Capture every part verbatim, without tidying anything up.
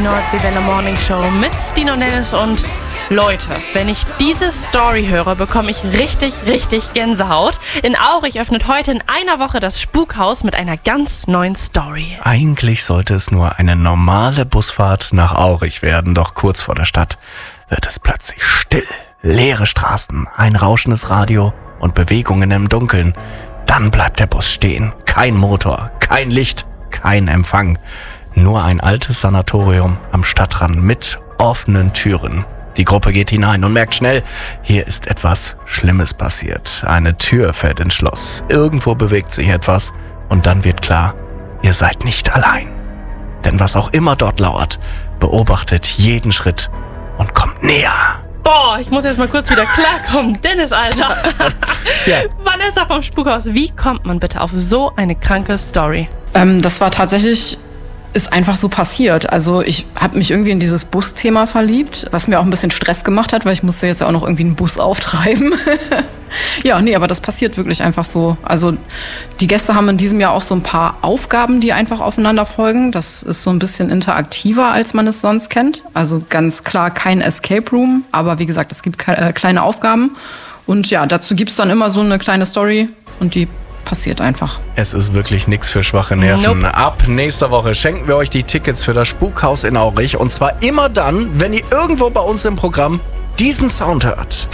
Nordseewelle Morning Show mit Stina Dennis und Leute, wenn ich diese Story höre, bekomme ich richtig, richtig Gänsehaut. In Aurich öffnet heute in einer Woche das Spukhaus mit einer ganz neuen Story. Eigentlich sollte es nur eine normale Busfahrt nach Aurich werden, doch kurz vor der Stadt wird es plötzlich still. Leere Straßen, ein rauschendes Radio und Bewegungen im Dunkeln. Dann bleibt der Bus stehen. Kein Motor, kein Licht, kein Empfang. Nur ein altes Sanatorium am Stadtrand mit offenen Türen. Die Gruppe geht hinein und merkt schnell, hier ist etwas Schlimmes passiert. Eine Tür fällt ins Schloss. Irgendwo bewegt sich etwas und dann wird klar, ihr seid nicht allein. Denn was auch immer dort lauert, beobachtet jeden Schritt und kommt näher. Boah, ich muss jetzt mal kurz wieder klarkommen. Dennis, Alter. Ja. Vanessa vom Spukhaus, wie kommt man bitte auf so eine kranke Story? Ähm, das war tatsächlich, ist einfach so passiert. Also ich habe mich irgendwie in dieses Busthema verliebt, was mir auch ein bisschen Stress gemacht hat, weil ich musste jetzt ja auch noch irgendwie einen Bus auftreiben. Ja, nee, aber das passiert wirklich einfach so. Also die Gäste haben in diesem Jahr auch so ein paar Aufgaben, die einfach aufeinander folgen. Das ist so ein bisschen interaktiver, als man es sonst kennt. Also ganz klar kein Escape Room, aber wie gesagt, es gibt ke- äh, kleine Aufgaben. Und ja, dazu gibt's dann immer so eine kleine Story und die passiert einfach. Es ist wirklich nichts für schwache Nerven. Nope. Ab nächster Woche schenken wir euch die Tickets für das Spukhaus in Aurich. Und zwar immer dann, wenn ihr irgendwo bei uns im Programm diesen Sound hört.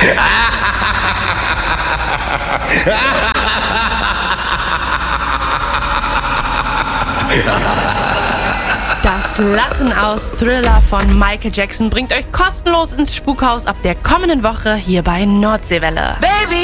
Das Lachen aus Thriller von Michael Jackson bringt euch kostenlos ins Spukhaus ab der kommenden Woche hier bei Nordseewelle. Baby!